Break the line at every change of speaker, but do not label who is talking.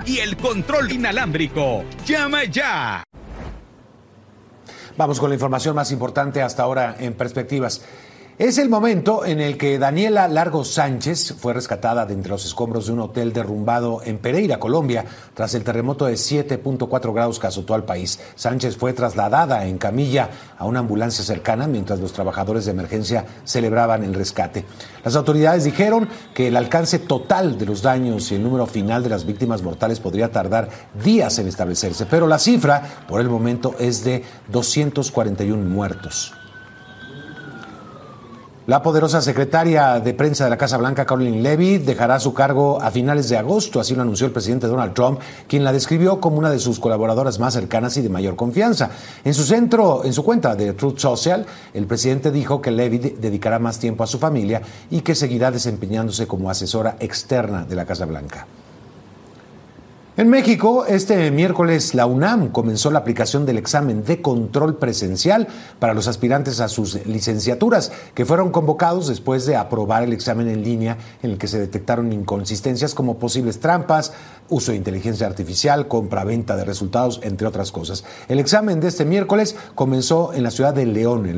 y el control inalámbrico. ¡Llama ya!
Vamos con la información más importante hasta ahora en Perspectivas. Es el momento en el que Daniela Largo Sánchez fue rescatada de entre los escombros de un hotel derrumbado en Pereira, Colombia, tras el terremoto de 7.4 grados que azotó al país. Sánchez fue trasladada en camilla a una ambulancia cercana mientras los trabajadores de emergencia celebraban el rescate. Las autoridades dijeron que el alcance total de los daños y el número final de las víctimas mortales podría tardar días en establecerse, pero la cifra por el momento es de 241 muertos. La poderosa secretaria de prensa de la Casa Blanca, Karoline Leavitt, dejará su cargo a finales de agosto, así lo anunció el presidente Donald Trump, quien la describió como una de sus colaboradoras más cercanas y de mayor confianza. En su cuenta de Truth Social, el presidente dijo que Leavitt dedicará más tiempo a su familia y que seguirá desempeñándose como asesora externa de la Casa Blanca. En México, este miércoles la UNAM comenzó la aplicación del examen de control presencial para los aspirantes a sus licenciaturas, que fueron convocados después de aprobar el examen en línea en el que se detectaron inconsistencias como posibles trampas, uso de inteligencia artificial, compra-venta de resultados, entre otras cosas. El examen de este miércoles comenzó en la ciudad de León, en